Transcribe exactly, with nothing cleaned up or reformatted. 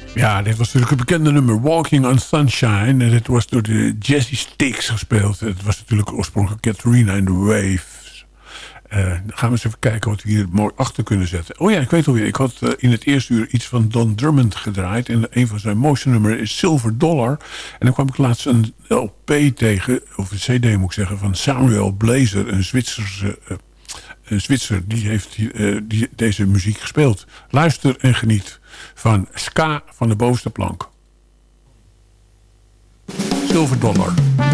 Ja, dit was natuurlijk het bekende nummer Walking on Sunshine. En dit was door de Jazzy Sticks gespeeld. Het was natuurlijk oorspronkelijk Katrina and the Waves. Uh, dan gaan we eens even kijken wat we hier mooi achter kunnen zetten. Oh ja, ik weet alweer. Ik had uh, in het eerste uur iets van Don Drummond gedraaid. En een van zijn mooiste nummers is Silver Dollar. En dan kwam ik laatst een L P tegen, of een C D moet ik zeggen, van Samuel Blazer, een Zwitserse... Uh, Een Zwitser, die heeft uh, die, deze muziek gespeeld. Luister en geniet van Ska van de bovenste plank. Silver Dollar.